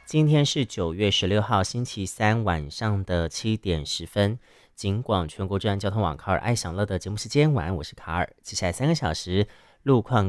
今天是9月16号星期三晚上的7点10分，警广全国治安交通网卡尔爱享乐的节目时间，晚安，我是卡尔。接下来3个小时路况